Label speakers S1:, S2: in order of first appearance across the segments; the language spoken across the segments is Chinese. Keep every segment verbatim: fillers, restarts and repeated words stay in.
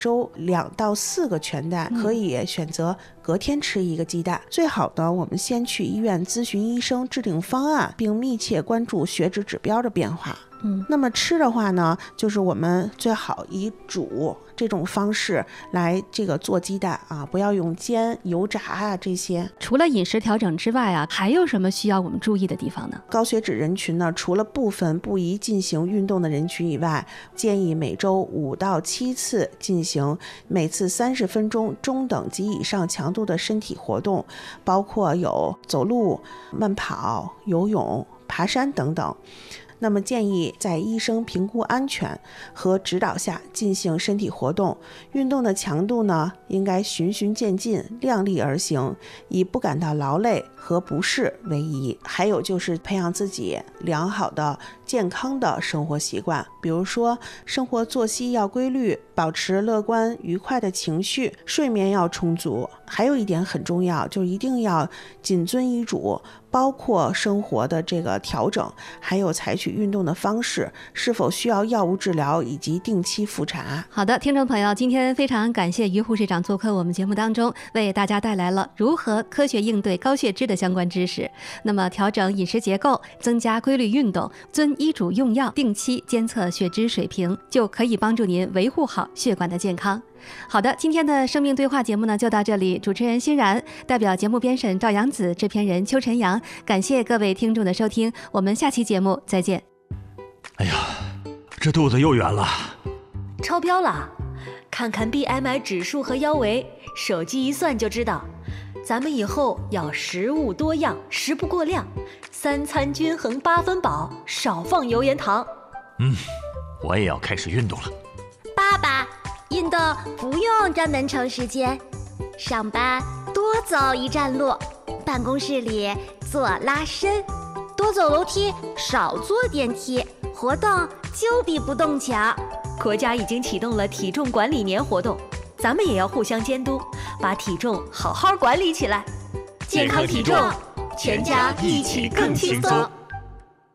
S1: 周两到四个全蛋，可以选择隔天吃一个鸡蛋。嗯、最好呢，我们先去医院咨询医生，制定方案，并密切关注血脂指标的变化。嗯，那么吃的话呢，就是我们最好以煮这种方式来这个做鸡蛋啊，不要用煎、油炸啊这些。
S2: 除了饮食调整之外啊，还有什么需要我们注意的地方呢？
S1: 高血脂人群呢，除了部分不宜进行运动的人群以外，建议每周五到七次进行每次三十分钟中等及以上强度的身体活动，包括有走路、慢跑、游泳、爬山等等。那么建议在医生评估安全和指导下进行身体活动，运动的强度呢应该循序渐进，量力而行，以不感到劳累和不适为宜。还有就是培养自己良好的健康的生活习惯，比如说生活作息要规律，保持乐观愉快的情绪，睡眠要充足。还有一点很重要，就一定要谨遵医嘱，包括生活的这个调整，还有采取运动的方式，是否需要药物治疗，以及定期复查。
S2: 好的，听众朋友，今天非常感谢于护士长做客我们节目当中，为大家带来了如何科学应对高血脂的相关知识。那么调整饮食结构，增加规律运动，遵医嘱用药，定期监测血脂水平，就可以帮助您维护好血管的健康。好的，今天的生命对话节目呢就到这里，主持人欣然，代表节目编审赵阳子，制片人邱晨阳，感谢各位听众的收听，我们下期节目再见。
S3: 哎呀，这肚子又圆了，
S4: 超标了，看看 B M I 指数和腰围，手机一算就知道。咱们以后要食物多样，食不过量，三餐均衡八分饱，少放油盐糖。
S3: 嗯，我也要开始运动了。
S5: 爸爸，运动不用专门抽时间，上班多走一站路，办公室里做拉伸，多走楼梯，少坐电梯，活动就比不动强。
S4: 国家已经启动了体重管理年活动，咱们也要互相监督，把体重好好管理起来。
S5: 健康体重，全家一起更轻松。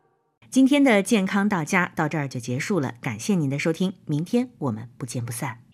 S6: 今天的健康到家到这儿就结束了，感谢您的收听，明天我们不见不散。